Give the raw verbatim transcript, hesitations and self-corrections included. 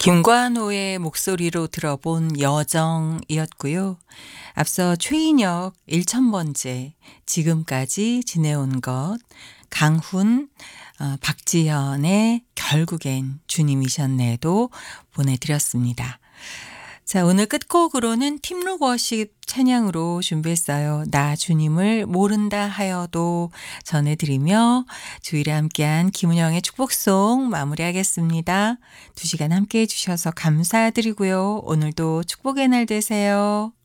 김관호의 목소리로 들어본 여정이었고요. 앞서 최인혁 천 번째 지금까지 지내온 것, 강훈, 어, 박지현의 결국엔 주님이셨네도 보내드렸습니다. 자, 오늘 끝곡으로는 팀록 워십 찬양으로 준비했어요. 나 주님을 모른다 하여도 전해드리며 주일에 함께한 김은영의 축복송 마무리하겠습니다. 두 시간 함께해 주셔서 감사드리고요. 오늘도 축복의 날 되세요.